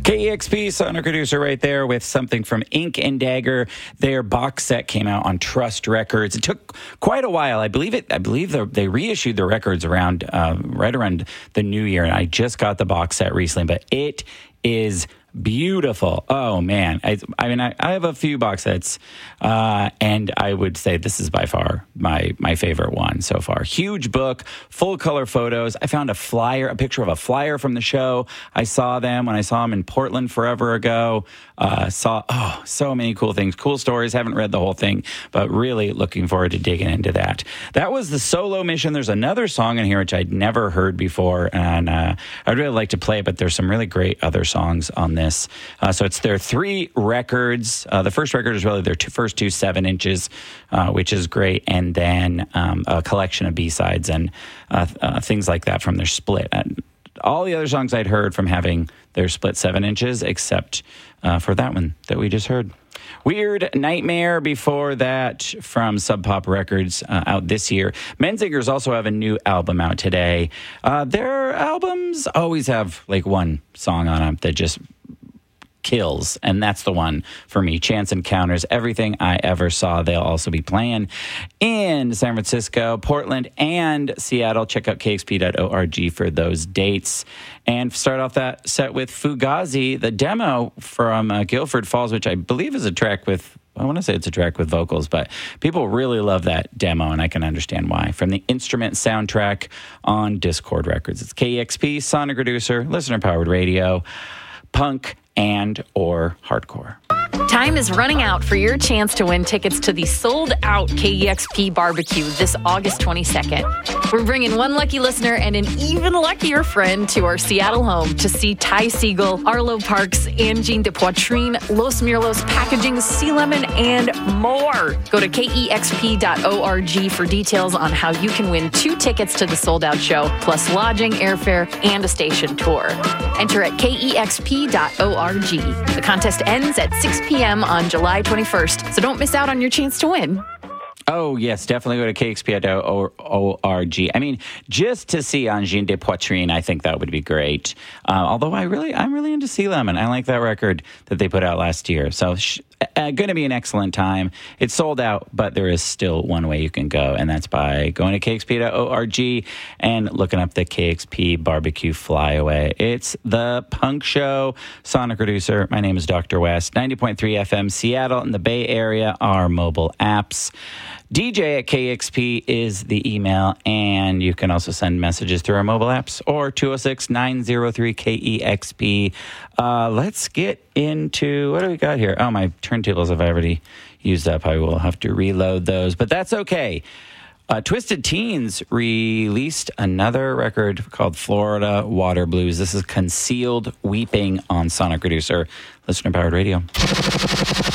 KEXP, Sonic Producer right there with something from Ink and Dagger. Their box set came out on Trust Records. It took quite a while. I believe they reissued the records around right around the new year, and I just got the box set recently, but it is beautiful. Oh, man. I have a few box sets, and I would say this is by far my favorite one so far. Huge book, full color photos. I found a picture of a flyer from the show. I saw them when I saw them in Portland forever ago. So many cool things, cool stories. Haven't read the whole thing, but really looking forward to digging into that. That was the solo mission. There's another song in here which I'd never heard before, and I'd really like to play, but there's some really great other songs on this. So it's their 3 records. The first record is really their first 2 7-inches, which is great, and then a collection of B-sides and things like that from their split. And all the other songs I'd heard from having their split 7 inches, except for that one that we just heard. Weird Nightmare before that from Sub Pop Records, out this year. Menzingers also have a new album out today. Their albums always have like one song on them that just kills, and that's the one for me. Chance Encounters, Everything I Ever Saw. They'll also be playing in San Francisco, Portland, and Seattle. Check out kxp.org for those dates. And start off that set with Fugazi, the demo from Guilford Falls, which I believe is a track with, I want to say it's a track with vocals, but people really love that demo, and I can understand why. From the Instrument soundtrack on Discord Records. It's KEXP, Sonic Producer, listener-powered radio, punk and or hardcore. Time is running out for your chance to win tickets to the sold-out KEXP barbecue this August 22nd. We're bringing one lucky listener and an even luckier friend to our Seattle home to see Ty Segall, Arlo Parks, Angine de Poitrine, Los Mirlos Packaging, Sea Lemon, and more. Go to kexp.org for details on how you can win 2 tickets to the sold-out show, plus lodging, airfare, and a station tour. Enter at kexp.org. The contest ends at 6 p.m. on July 21st, so don't miss out on your chance to win. Oh, yes, definitely go to kxp.org. I mean, just to see Angine de Poitrine, I think that would be great. Although I'm really into Sea Lemon. I like that record that they put out last year. So going to be an excellent time. It's sold out, but there is still one way you can go, and that's by going to kxp.org and looking up the KXP Barbecue Flyaway. It's the punk show. Sonic Producer. My name is Dr. West. 90.3 FM Seattle and the Bay Area are mobile apps. DJ at KXP is the email, and you can also send messages through our mobile apps or 206-903-KEXP. Let's get into, what do we got here? Oh, my turntables have already used up. I will have to reload those, but that's okay. Twisted Teens released another record called Florida Water Blues. This is Concealed Weeping on Sonic Producer, listener-powered radio.